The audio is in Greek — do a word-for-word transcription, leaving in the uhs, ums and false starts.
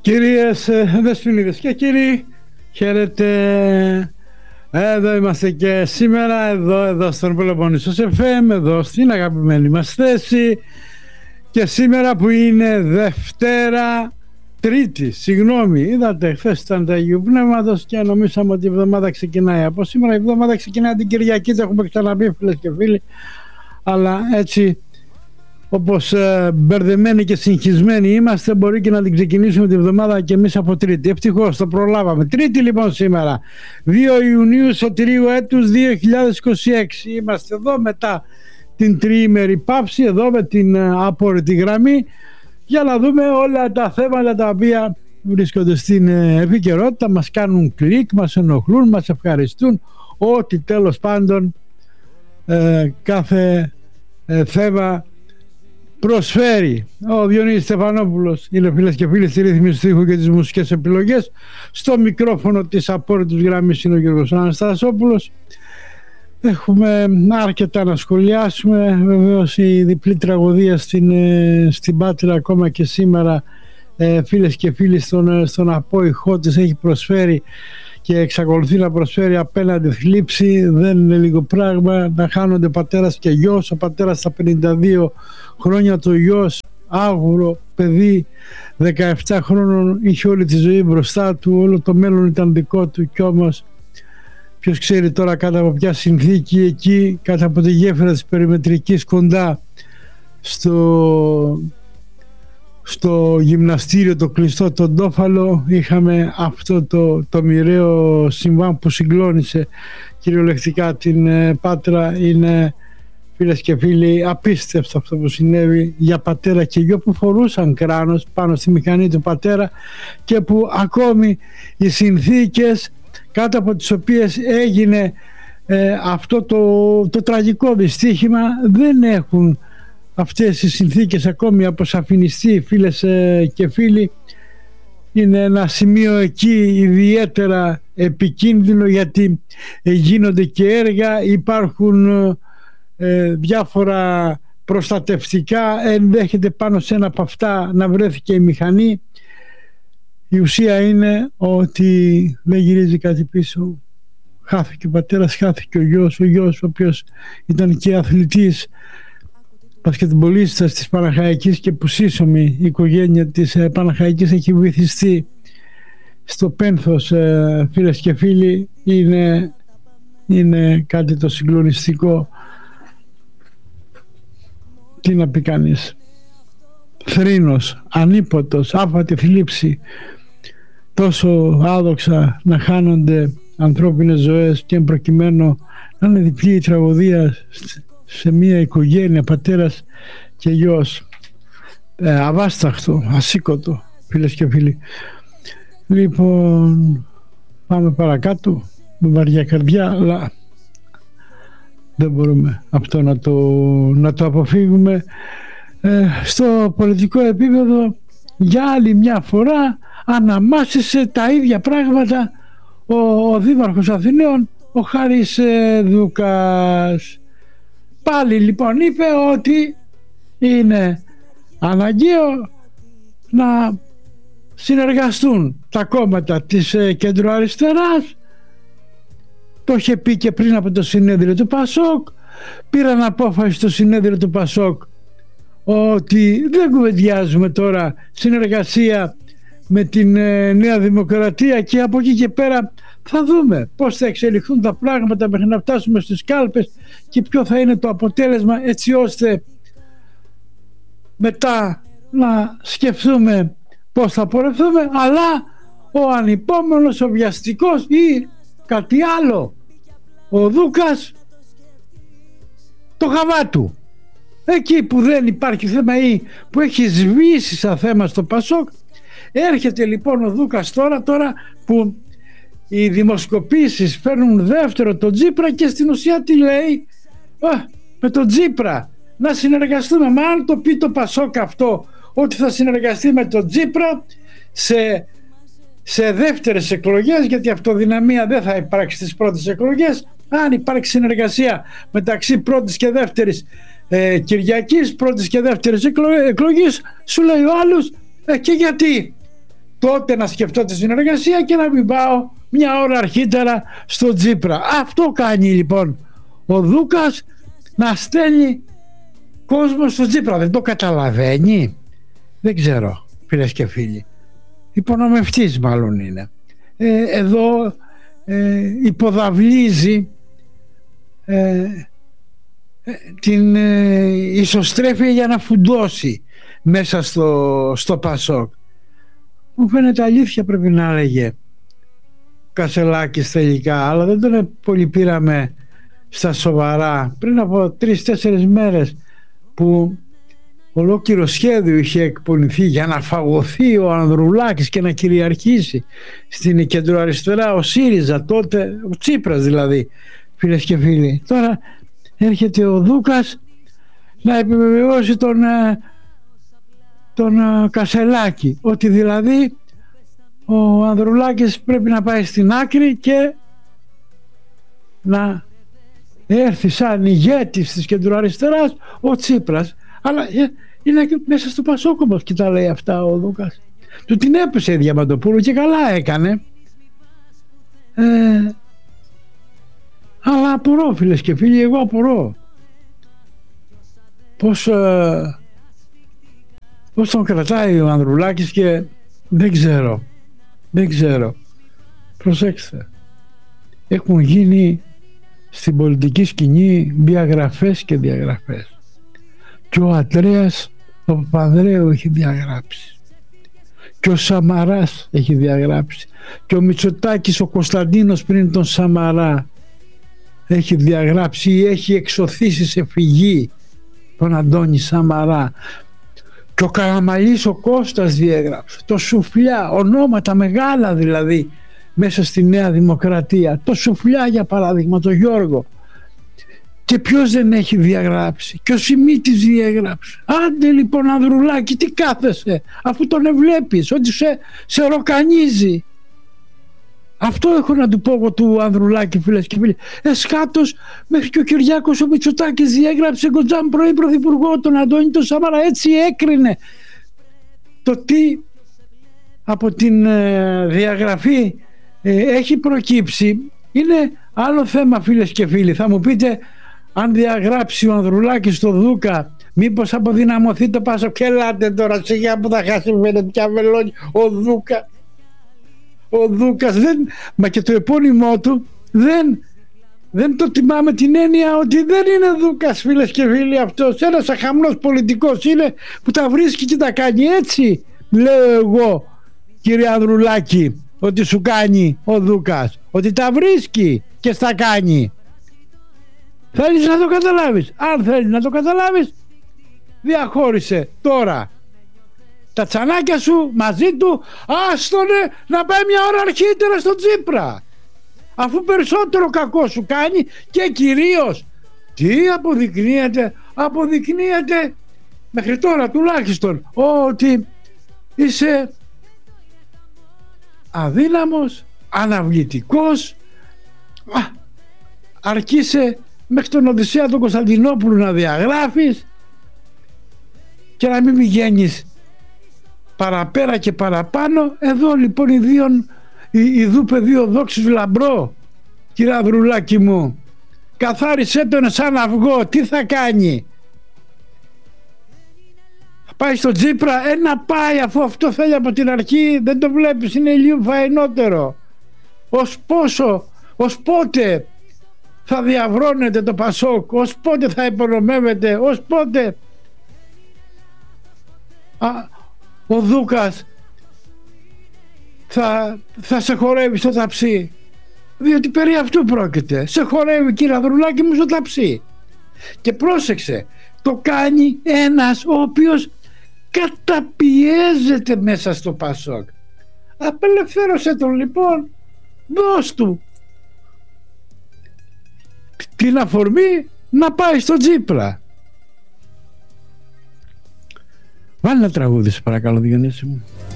Κυρίες δεσποινίδες και κύριοι, χαίρετε. Εδώ είμαστε και σήμερα, εδώ, εδώ στον Πελοπόννησος εφ εμ, εδώ στην αγαπημένη μας θέση. Και σήμερα που είναι Δευτέρα, Τρίτη, συγγνώμη, είδατε, χθες ήταν το Αγίου Πνεύματος και νομίσαμε ότι η εβδομάδα ξεκινάει από σήμερα. Η εβδομάδα ξεκινάει την Κυριακή, το έχουμε ξαναπεί φίλες και φίλοι, αλλά έτσι όπως ε, μπερδεμένοι και συγχυσμένοι είμαστε, μπορεί και να την ξεκινήσουμε τη εβδομάδα και εμείς από Τρίτη. Ευτυχώς το προλάβαμε. Τρίτη λοιπόν σήμερα, δύο Ιουνίου Σωτηρίου έτους δύο χιλιάδες είκοσι έξι. Είμαστε εδώ μετά την τριήμερη πάυση, εδώ με την ε, απόρριτη γραμμή, για να δούμε όλα τα θέματα τα οποία βρίσκονται στην ε, επικαιρότητα, μας κάνουν κλικ, μας ενοχλούν, μας ευχαριστούν, ό,τι τέλος πάντων ε, κάθε ε, θέμα προσφέρει. Ο Διονύσης Στεφανόπουλος είναι, φίλες και φίλοι, στη ρύθμιση του ήχου και τις μουσικές επιλογές. Στο μικρόφωνο της απόρριτης γραμμής είναι ο Γιώργος Αναστασόπουλος. Έχουμε αρκετά να σχολιάσουμε. Βεβαίως η διπλή τραγωδία στην, στην Πάτρα ακόμα και σήμερα, ε, φίλες και φίλοι, στον, στον απόϊχό της έχει προσφέρει και εξακολουθεί να προσφέρει απέναντι θλίψη. Δεν είναι λίγο πράγμα να χάνονται πατέρας και γιος. Ο πατέρας στα πενήντα δύο χρόνια, το γιος άγουρο παιδί δεκαεπτά χρόνων, είχε όλη τη ζωή μπροστά του, όλο το μέλλον ήταν δικό του, κι όμως ποιος ξέρει τώρα κάτω από ποια συνθήκη, εκεί κάτω από τη γέφυρα της περιμετρικής κοντά στο, στο γυμναστήριο το κλειστό, τον Τόφαλο, είχαμε αυτό το, το μοιραίο συμβάν που συγκλώνησε κυριολεκτικά την ε, Πάτρα. Είναι, φίλες και φίλοι, απίστευτο αυτό που συνέβη για πατέρα και γιο που φορούσαν κράνος πάνω στη μηχανή του πατέρα και που ακόμη οι συνθήκες κάτω από τις οποίες έγινε ε, αυτό το, το τραγικό δυστύχημα δεν έχουν αυτές οι συνθήκες ακόμη αποσαφινιστεί, φίλες ε, και φίλοι. Είναι ένα σημείο εκεί ιδιαίτερα επικίνδυνο, γιατί ε, γίνονται και έργα, υπάρχουν ε, διάφορα προστατευτικά, ενδέχεται πάνω σε ένα από αυτά να βρέθηκε η μηχανή. Η ουσία είναι ότι δεν γυρίζει κάτι πίσω. Χάθηκε ο πατέρας, χάθηκε ο γιος, ο γιος ο οποίος ήταν και αθλητής, μπασκετμπολίστας της Παναχαϊκής, και που σύσσωμη η οικογένεια της Παναχαϊκής έχει βυθιστεί στο πένθος, φίλες και φίλοι. Είναι, είναι κάτι το συγκλονιστικό. Τι να πει κανείς. Θρήνος, ανίποτος, άφατη θλίψη, τόσο άδοξα να χάνονται ανθρώπινες ζωές, και προκειμένου να είναι διπλή η τραγωδία σε μια οικογένεια, πατέρας και γιος. ε, αβάσταχτο, ασήκωτο, φίλες και φίλοι. Λοιπόν, πάμε παρακάτω με βαριά καρδιά, αλλά δεν μπορούμε αυτό να το, να το αποφύγουμε. Ε, στο πολιτικό επίπεδο για άλλη μια φορά αναμάσισε τα ίδια πράγματα ο, ο Δήμαρχος Αθηναίων, ο Χάρης ε, Δούκας. Πάλι λοιπόν είπε ότι είναι αναγκαίο να συνεργαστούν τα κόμματα της ε, κεντροαριστεράς. Το είχε πει και πριν από το συνέδριο του Πασόκ. Πήραν απόφαση στο συνέδριο του Πασόκ ότι δεν κουβεντιάζουμε τώρα συνεργασία με την ε, Νέα Δημοκρατία, και από εκεί και πέρα θα δούμε πώς θα εξελιχθούν τα πράγματα μέχρι να φτάσουμε στις κάλπες και ποιο θα είναι το αποτέλεσμα, έτσι ώστε μετά να σκεφτούμε πώς θα πορευθούμε. Αλλά ο ανυπόμονος, ο βιαστικός ή κάτι άλλο, ο Δούκας, το χαβά του. Εκεί που δεν υπάρχει θέμα ή που έχει σβήσει σαν θέμα στο Πασόκ, έρχεται λοιπόν ο Δούκας τώρα, τώρα που οι δημοσκοπήσεις φέρνουν δεύτερο τον Τσίπρα, και στην ουσία τι λέει? Α, με τον Τσίπρα να συνεργαστούμε. Μα αν το πει το Πασόκ αυτό, ότι θα συνεργαστεί με τον Τσίπρα σε, σε δεύτερες εκλογές, γιατί αυτοδυναμία δεν θα υπάρξει στις πρώτες εκλογές, αν υπάρξει συνεργασία μεταξύ πρώτης και δεύτερης ε, Κυριακής, πρώτης και δεύτερης εκλογής, σου λέει ο άλλος, ε, και γιατί τότε να σκεφτώ τη συνεργασία και να μην πάω μια ώρα αρχίτερα στο Τσίπρα. Αυτό κάνει λοιπόν ο Δούκας, να στέλνει κόσμο στο Τσίπρα. Δεν το καταλαβαίνει? Δεν ξέρω, φίλες και φίλοι. Υπονομευτής μάλλον είναι. Ε, εδώ ε, υποδαβλίζει ε, ε, την ε, ισοστρέφεια για να φουντώσει μέσα στο, στο Πασόκ. Μου φαίνεται αλήθεια πρέπει να έλεγε Κασελάκης τελικά, αλλά δεν τον πολύ πήραμε στα σοβαρά. Πριν από τρεις-τέσσερις μέρες που ολόκληρο σχέδιο είχε εκπονηθεί για να φαγωθεί ο Ανδρουλάκης και να κυριαρχήσει στην κεντροαριστερά ο ΣΥΡΙΖΑ, τότε ο Τσίπρας δηλαδή, φίλες και φίλοι. Τώρα έρχεται ο Δούκας να επιβεβαιώσει τον, τον Κασελάκη, ότι δηλαδή ο Ανδρουλάκης πρέπει να πάει στην άκρη και να έρθει σαν ηγέτης της κεντροαριστεράς ο Τσίπρας. Αλλά είναι μέσα στο Πασόκ όμως και τα λέει αυτά ο Δούκας. Του την έπεσε η Διαμαντοπούλου και καλά έκανε. Ε, αλλά απορώ, φίλες και φίλοι, εγώ απορώ πως, ε, πως τον κρατάει ο Ανδρουλάκης και δεν ξέρω, δεν ξέρω. Προσέξτε, έχουν γίνει στην πολιτική σκηνή διαγραφές και διαγραφές. Και ο Αντρέας ο Παπανδρέου έχει διαγράψει. Και ο Σαμαράς έχει διαγράψει. Και ο Μητσοτάκης ο Κωνσταντίνος πριν τον Σαμαρά έχει διαγράψει ή έχει εξωθήσει σε φυγή τον Αντώνη Σαμαρά. Και ο Καραμαλής ο Κώστας διέγραψε. Το Σουφλιά, ονόματα μεγάλα δηλαδή μέσα στη Νέα Δημοκρατία. Το Σουφλιά για παράδειγμα, το Γιώργο. Και ποιος δεν έχει διαγράψει? Και ο Σιμίτης διέγραψε. Άντε λοιπόν Ανδρουλάκη, τι κάθεσαι, αφού τον ευλέπεις ότι σε, σε ροκανίζει. Αυτό έχω να του πω εγώ του Ανδρουλάκη, φίλες και φίλοι. Εσχάτως μέχρι και ο Κυριάκος ο Μητσοτάκης διέγραψε Γκοτζάν πρώην πρωθυπουργό, τον Αντώνη τον Σαμαρά, έτσι έκρινε. Το τι από την ε, διαγραφή ε, έχει προκύψει είναι άλλο θέμα, φίλες και φίλοι. Θα μου πείτε, αν διαγράψει ο Ανδρουλάκης στο Δούκα, μήπως αποδυναμωθεί το Πάσο? Και ελάτε τώρα σιγά που θα χάσει πια βελόνι ο Δούκα. Ο Δούκας δεν, μα και το επώνυμό του δεν, δεν το τιμάμε, την έννοια ότι δεν είναι Δούκας, φίλες και φίλοι. Αυτός ένας αχαμνός πολιτικός είναι που τα βρίσκει και τα κάνει. Έτσι λέω εγώ, κύριε Ανδρουλάκη, ότι σου κάνει ο Δούκας, ότι τα βρίσκει και στα κάνει. Θέλεις να το καταλάβεις? Αν θέλεις να το καταλάβεις, διαχώρισε τώρα τα τσανάκια σου μαζί του, άστονε να πάει μια ώρα αρχίτερα στο Τσίπρα, αφού περισσότερο κακό σου κάνει. Και κυρίως τι αποδεικνύεται? Αποδεικνύεται μέχρι τώρα τουλάχιστον ότι είσαι αδύναμος, αναβλητικός. Α, αρκείσαι μέχρι τον Οδυσσέα τον Κωνσταντινόπουλο να διαγράφεις και να μην πηγαίνεις παραπέρα και παραπάνω. Εδώ λοιπόν οι δύο, οι δου πεδίο δόξους λαμπρό, κύριε Ανδρουλάκη μου, καθάρισέ τον σαν αυγό. Τι θα κάνει? Θα πάει στο Τσίπρα? Ε, να πάει, αφού αυτό θέλει από την αρχή. Δεν το βλέπεις? Είναι λίγο φαϊνότερο. Ως πόσο, ως πότε θα διαβρώνεται το Πασόκ? Ως πότε θα υπονομεύεται? Ως πότε? Α, ο Δούκας θα, θα σε χορεύει στο ταψί, διότι περί αυτού πρόκειται. Σε χορεύει, κύριε Ανδρουλάκη μου, στο ταψί. Και πρόσεξε, το κάνει ένας ο οποίος καταπιέζεται μέσα στο Πασόκ. Απελευθέρωσε τον λοιπόν, δώσ' του την αφορμή να πάει στο Τσίπρα. Βάλε ένα τραγούδι, σε παρακαλώ, Διονύση μου.